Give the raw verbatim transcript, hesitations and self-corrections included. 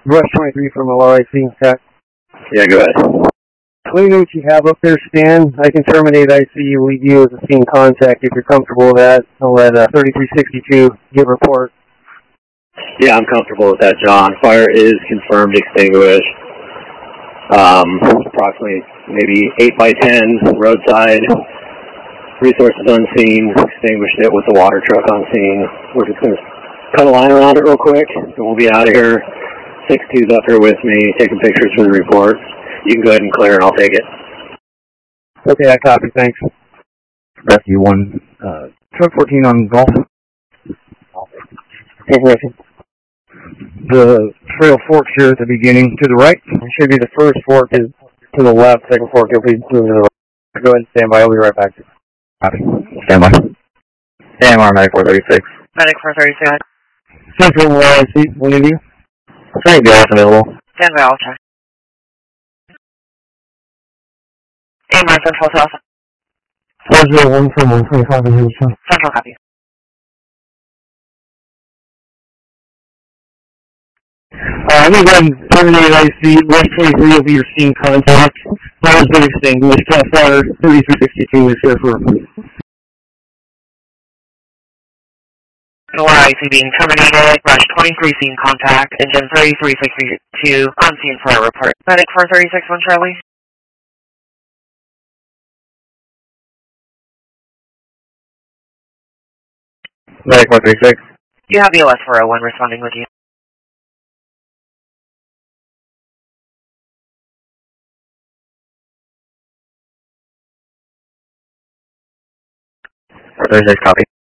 Rush twenty-three from L R I C, Tech. Yeah, go ahead. Let me know what you have up there, Stan. I can terminate I C U, leave you as a scene contact if you're comfortable with that. I'll let uh, thirty-three sixty-two give report. Yeah, I'm comfortable with that, John. Fire is confirmed extinguished. Um, approximately maybe eight by ten, roadside. Resources unseen, extinguished it with the water truck on scene. We're just going to cut a line around it real quick, and we'll be out of here. six two's up here with me, taking pictures for the report. You can go ahead and clear, and I'll take it. Okay, I copy. Thanks. Rescue one, uh, truck fourteen on Golf. Information. The trail forks here at the beginning to the right. It should be the first fork is to the left, second fork, you'll be moving to the right. Go ahead and stand by. I'll be right back. Copy. Stand by. A M R Medic four thirty-six. Medic four thirty-six. Central L R I C, one of you. Thank you, available. Stand by, I'll check. A M R Central South. four zero one from one twenty-five in Houston. Central copy. Uh, I'm going to go ahead and terminate I C. Rush twenty-three will be your scene contact. Fire's been extinguished. Cal Fire thirty-three sixty-two is here for L R I C being terminated. Rush twenty-three scene contact. Engine thirty-three sixty-two on scene for a report. Medic four thirty-six on Charlie. Medic four thirty-six. You have E L S four oh one responding with you. four thirty-six, copy.